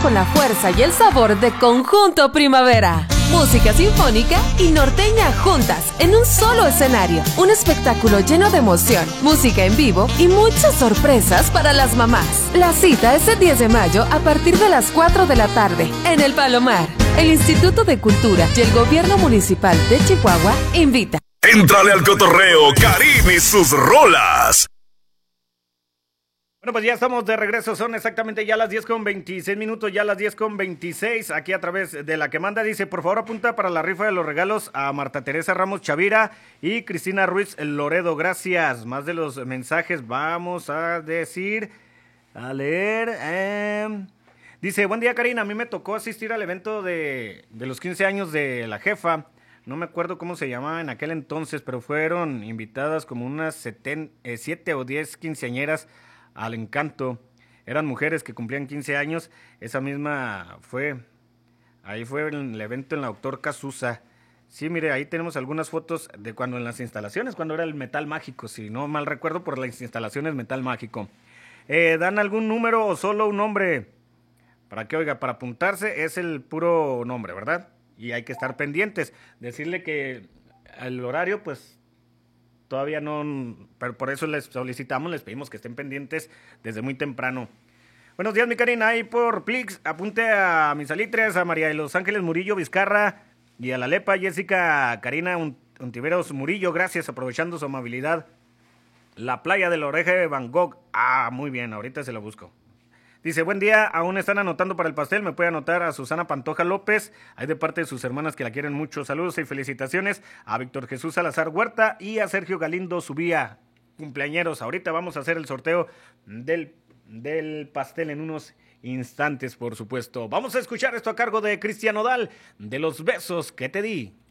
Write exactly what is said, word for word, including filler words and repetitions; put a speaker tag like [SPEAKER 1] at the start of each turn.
[SPEAKER 1] con la fuerza y el sabor de Conjunto Primavera. Música sinfónica y norteña juntas en un solo escenario. Un espectáculo lleno de emoción, música en vivo y muchas sorpresas para las mamás. La cita es el diez de mayo a partir de las cuatro de la tarde en el Palomar. El Instituto de Cultura y el Gobierno Municipal de Chihuahua invita.
[SPEAKER 2] Éntrale al cotorreo, Karim y sus rolas.
[SPEAKER 3] Bueno, pues ya estamos de regreso, son exactamente ya las diez con veintiséis minutos, ya las diez con veintiséis, aquí a través de La que manda, dice, por favor apunta para la rifa de los regalos a Marta Teresa Ramos Chavira y Cristina Ruiz Loredo, gracias. Más de los mensajes vamos a decir, a leer, eh, dice, buen día Karina, a mí me tocó asistir al evento de, de los quince años de la jefa, no me acuerdo cómo se llamaba en aquel entonces, pero fueron invitadas como unas seten, eh, siete o diez quinceañeras al Encanto, eran mujeres que cumplían quince años, esa misma fue, ahí fue el evento en la Doctor Casusa, sí, mire, ahí tenemos algunas fotos de cuando en las instalaciones, cuando era el Metal Mágico, si no mal recuerdo, por las instalaciones Metal Mágico. Eh, ¿Dan algún número o solo un nombre? Para que, oiga, para apuntarse es el puro nombre, ¿verdad? Y hay que estar pendientes, decirle que el horario, pues, todavía no, pero por eso les solicitamos, les pedimos que estén pendientes desde muy temprano. Buenos días, mi Karina, ahí por Plix, apunte a mis alitres, a María de los Ángeles Murillo Vizcarra y a la Lepa Jessica Karina Ontiveros Murillo, gracias, aprovechando su amabilidad. La playa de la Oreja de Van Gogh, ah, muy bien, ahorita se lo busco. Dice, buen día, aún están anotando para el pastel, me puede anotar a Susana Pantoja López, ahí de parte de sus hermanas que la quieren mucho. Saludos y felicitaciones a Víctor Jesús Salazar Huerta y a Sergio Galindo Subía, cumpleañeros. Ahorita vamos a hacer el sorteo del, del pastel en unos instantes, por supuesto. Vamos a escuchar esto a cargo de Cristian Nodal, de Los besos que te di.